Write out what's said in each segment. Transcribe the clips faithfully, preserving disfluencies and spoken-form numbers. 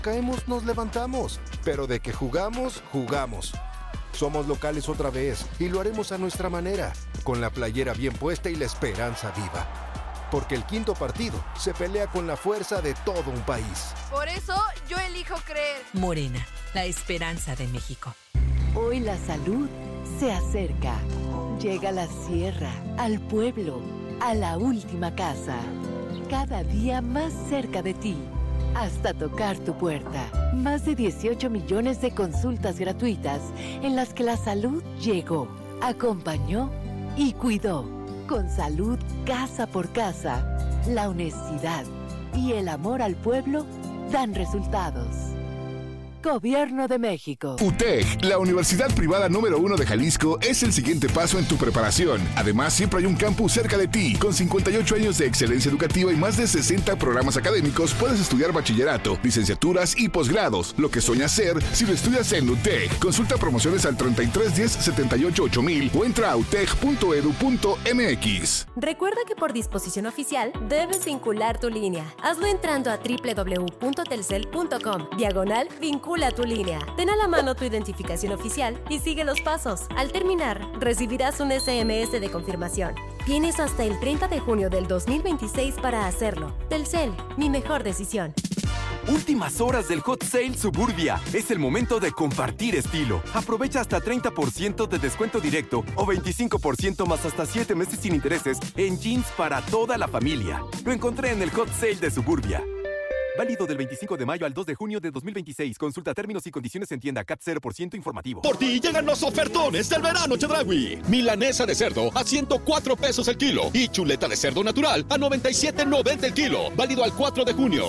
caemos, nos levantamos. Pero de que jugamos, jugamos. Somos locales otra vez y lo haremos a nuestra manera, con la playera bien puesta y la esperanza viva. Porque el quinto partido se pelea con la fuerza de todo un país. Por eso yo elijo creer. Morena, la esperanza de México. Hoy la salud se acerca. Llega a la sierra, al pueblo, a la última casa. Cada día más cerca de ti, hasta tocar tu puerta. Más de dieciocho millones de consultas gratuitas en las que la salud llegó, acompañó y cuidó. Con salud casa por casa, la honestidad y el amor al pueblo dan resultados. Gobierno de México. U T E G, la universidad privada número uno de Jalisco, es el siguiente paso en tu preparación. Además, siempre hay un campus cerca de ti. Con cincuenta y ocho años de excelencia educativa y más de sesenta programas académicos, puedes estudiar bachillerato, licenciaturas y posgrados. Lo que sueñas ser si lo estudias en U T E G. Consulta promociones al treinta y tres diez setenta y ocho ocho mil o entra a uteg punto edu punto mx. Recuerda que por disposición oficial debes vincular tu línea. Hazlo entrando a doble u doble u doble u punto telcel punto com, diagonal vincula tu línea. Ten a la mano tu identificación oficial y sigue los pasos. Al terminar, recibirás un ese eme ese de confirmación. Tienes hasta el treinta de junio del dos mil veintiséis para hacerlo. Telcel, mi mejor decisión. Últimas horas del Hot Sale Suburbia. Es el momento de compartir estilo. Aprovecha hasta treinta por ciento de descuento directo o veinticinco por ciento más hasta siete meses sin intereses en jeans para toda la familia. Lo encontré en el Hot Sale de Suburbia. Válido del veinticinco de mayo al dos de junio de dos mil veintiséis. Consulta términos y condiciones en tienda. C A T cero por ciento informativo. Por ti llegan los ofertones del verano Chedraui. Milanesa de cerdo a ciento cuatro pesos el kilo. Y chuleta de cerdo natural a noventa y siete noventa el kilo. Válido al cuatro de junio.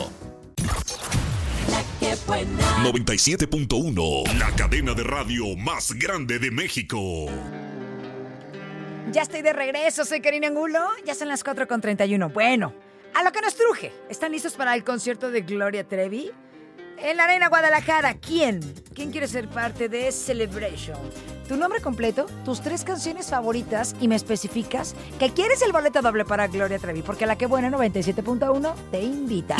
noventa y siete punto uno, la cadena de radio más grande de México. Ya estoy de regreso, soy Karina Angulo. Ya son las cuatro con treinta y uno. Bueno, a lo que nos truje. ¿Están listos para el concierto de Gloria Trevi? En la Arena Guadalajara. ¿Quién? ¿Quién quiere ser parte de Celebration? Tu nombre completo, tus tres canciones favoritas y me especificas que quieres el boleto doble para Gloria Trevi, porque la que buena noventa y siete punto uno te invita.